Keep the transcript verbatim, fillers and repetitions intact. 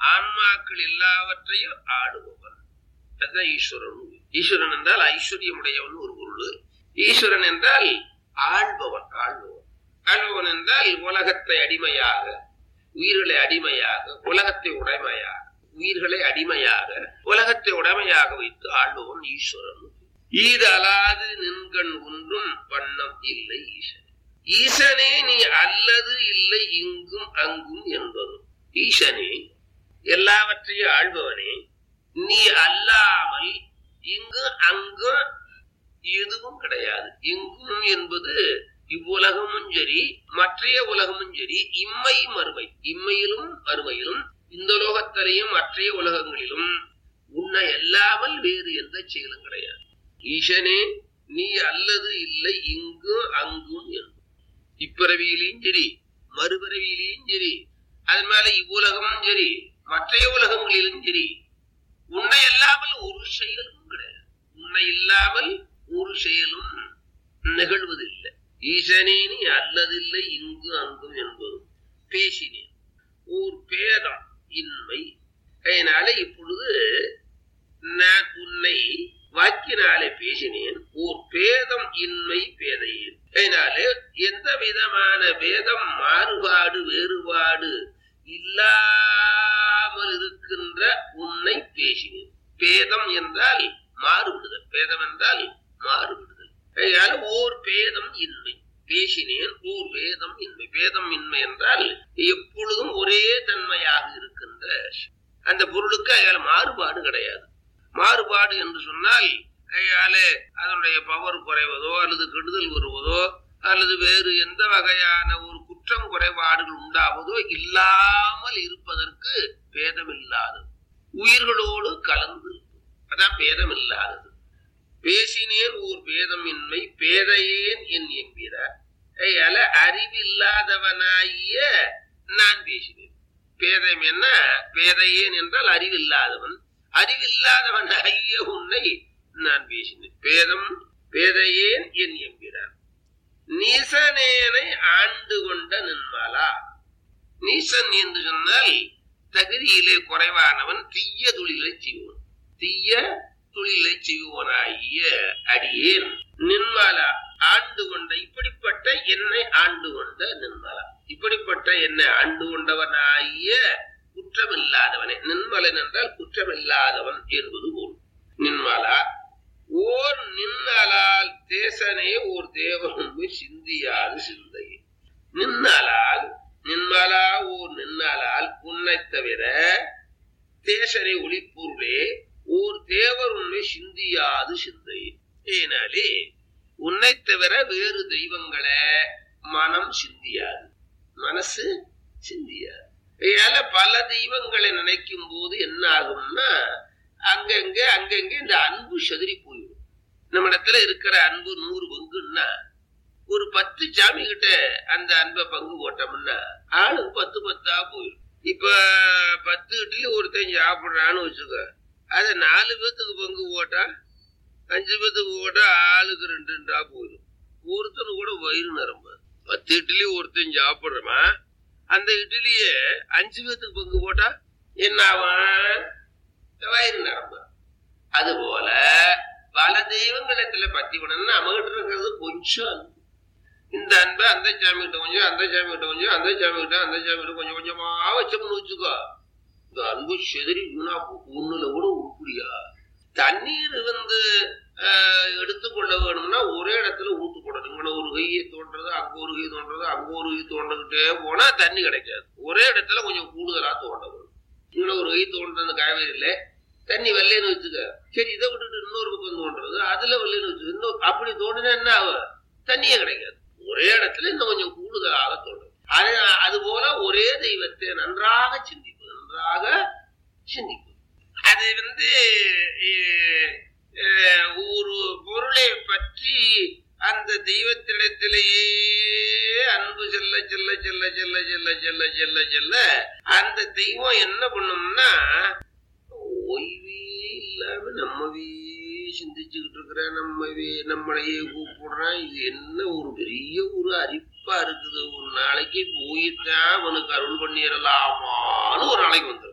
ஆன்மாக்கள் எல்லாவற்றையும் ஆடுபவன். அதுதான் ஈஸ்வரன். ஈஸ்வரன் என்றால் ஐஸ்வர்யம் உடையவன் ஒரு பொருள். ஈஸ்வரன் என்றால் ஆள்பவன். ஆள்பவன் ஆள்பவன் என்றால் உலகத்தை அடிமையாக, உயிர்களை அடிமையாக, உலகத்தை உடைமையாக, உயிர்களை அடிமையாக, உலகத்தை உடைமையாக வைத்து ஆள்பவன் ஈஸ்வரன். ஈதலாது நின்கண் ஒன்றும் வண்ணம் இல்லை ஈசன். ஈசனே நீ அல்லது இல்லை இங்கும் அங்கும் என்பதும். ஈசனே எல்லாவற்றையும் ஆள்பவனே, நீ அல்லாமல் இங்கு அங்கும் எதுவும் கிடையாது. இங்கும் என்பது இவ்வுலகமும் சரி, மற்றைய உலகமும் சரி, இம்மை மறுமை, இம்மையிலும் மறுமையிலும், இந்த லோகத்திலையும் மற்றைய உலகங்களிலும் உன்னை அல்லாமல் வேறு எந்த செயலும் கிடையாது. ஈசனே நீ அல்லது இல்லை இங்கும் அங்கும் என்பது. இப்பிறவியிலையும் சரி, மறுபிறவியிலையும் சரி, அதன் மேல இவ்வுலகமும் சரி, மற்றைய உலகங்களிலும் சரி, உன்னை இல்லாமல் ஒரு செயலும் கிடையாது. உன்னை இல்லாமல் ஒரு செயலும் நிகழ்வதில்லை. ஈசனே நீ அல்லதில்லை இங்கு அங்கும் என்பதும். பேசினேன் ஓர் பேதம் இன்மை. அதனால இப்பொழுது நான் உன்னை வாக்கினாலே பேசினேன். ஓர் பேதம் இன்மை பேதையேன். அதனாலே எந்த விதமான வேதம் மாறுபாடு வேறுபாடு இல்லாமல் இருக்கின்ற உன்னை பேசினேன். பேதம் என்றால் மாறுபடுதல். பேதம் என்றால் மாறுபடுதல். அதனால ஓர் பேதம் இன்மை பேசினேன். ஓர் வேதம் இன்மை. வேதம் இன்மை என்றால் எப்பொழுதும் ஒரே தன்மையாக இருக்கின்ற அந்த பொருளுக்கு அயால மாறுபாடு கிடையாது. மாறுபாடு என்று சொன்னால் அயால அதனுடைய பவர் குறைவதோ அல்லது கெடுதல் வருவதோ அல்லது வேறு எந்த வகையான ஒரு குற்றம் குறைபாடுகள் உண்டாவதோ இல்லாமல் இருப்பதற்கு பேதம் இல்லாதது. உயிர்களோடு கலந்து அதான் பேதம் இல்லாதது. பேசினேன் ஓர் பேதம் இன்மை பேதையேன் என் என்கிறார். அயால அறிவில்லாதவனாகிய நான் பேசினேன். பேதம் என்ன? பேதையேன் என்றால் அறிவில்லாதவன். அறிவில்லாதவனாகிய உன்னை நான் பேசினேன். பேதம் பேதையேன் என் என்கிறார். நீசனேனை ஆண்டு கொண்ட நின்மாலா. நீசன் என்று சொன்னால் தகுதியிலே குறைவானவன், தீய தொழிலை செய்வோன். தீய தொழிலை செய்வோனாகிய அடியேன் நின்மாலா ஆண்டு கொண்ட இப்படிப்பட்ட என்னை ஆண்டு கொண்ட நின்மாலா. இப்படிப்பட்ட என்னை ஆண்டு கொண்டவனாகிய குற்றமில்லாதவனே. நின்மலன் என்றால் குற்றமில்லாதவன் என்பது போல். நின்மாலா ஓர் நின்னலால் தேசனே ஓர் தேவனும் சிந்தியாது சிந்தை. நின்னலால் நின்மலா ஓர் நின்னலால் உன்னை தவிர தேசனை ஒளிப்பொருளே ஓர் தேவர் உண்மை சிந்தியாது சிந்தை. ஏனாலே உன்னை தவிர வேறு தெய்வங்களை மனம் சிந்தியாது, மனசு சிந்தியாது. ஏனால பல தெய்வங்களை நினைக்கும் போது என்ன ஆகும்னா அங்கங்க அங்கங்க இந்த அன்பு செதறி போயிடும். நம்ம இடத்துல இருக்கிற அன்பு நூறு பங்குன்னா ஒரு பத்து சாமி கிட்ட அந்த அன்பை பங்கு போட்டோம்னா ஆளுக்கு பத்து பத்தா போயிடும். இப்ப பத்து இட்லி ஒருத்தன் சாப்பிடுறான்னு வச்சுக்க, அதை நாலு பேத்துக்கு பங்கு போட்டா அஞ்சு பேத்துக்கு போட்டா ஆளுக்கு ரெண்டு ரெண்டா போயிடும். ஒருத்தனு கூட வயிறு நிரம்ப. பத்து இட்லி ஒருத்தன் சாப்பிடுறமா அந்த இட்லிய அஞ்சு பேத்துக்கு பங்கு போட்டா என்ன ஆவான்? வயிறு நிரம்ப. அது போல பல தெய்வங்களத்துல பத்தி பண்ணணும்னா நம்மகிட்ட இருக்கிறது கொஞ்சம் அன்பு. இந்த அன்பை அந்த சாமி கிட்ட கொஞ்சம், அந்த சாமி கிட்ட கொஞ்சம், அந்த சாமி கிட்ட அந்த சாமி கிட்ட கொஞ்சம் கொஞ்சமா வச்சோம்னு வச்சுக்கோ, இந்த அன்பு செதறி ஒண்ணுல கூட உருப்படியா. தண்ணீர் வந்து எடுத்துக்கொள்ள வேணும்னா ஒரே இடத்துல ஊத்து போடணும். இங்க ஒரு கையை தோன்றது, அங்க ஒரு கை தோன்றது, அங்க ஒரு கை தோன்றகிட்டே போனா தண்ணி கிடைக்காது. ஒரே இடத்துல கொஞ்சம் கூடுதலா தோண்ட வேணும். இங்க ஒரு கை தோன்றது காவேரியில தண்ணி வெள்ளைன்னு வச்சுக்க, சரி இதை விட்டுட்டு இன்னொரு பக்கம் தோன்றது, அதுல வெள்ளைன்னு வச்சுக்க, இன்னும் அப்படி தோண்டினா என்ன ஆகும்? தண்ணியே கிடைக்காது. ஒரே இடத்துல இன்னும் கொஞ்சம் கூடுதலாக தோன்றும். அது அது போல ஒரே தெய்வத்தை நன்றாக சிந்திப்பது, நன்றாக சிந்திப்பது. அது வந்து ஒரு பொருளை பற்றி அந்த தெய்வத்திடத்திலேயே அன்பு செல்ல செல்ல செல்ல செல்ல செல்ல செல்ல செல்ல செல்ல அந்த தெய்வம் என்ன பண்ணும்னா ஓய்வே இல்லாம நம்மவே சிந்திச்சுக்கிட்டு இருக்கிற, நம்மவே நம்மளையே கூப்பிடுறான். இது என்ன ஒரு பெரிய ஒரு அரிப்பா இருக்குது. ஒரு நாளைக்கு போயிட்டா அவனுக்கு அருள் பண்ணிடலாமான்னு ஒரு நாளைக்கு வந்துடும்.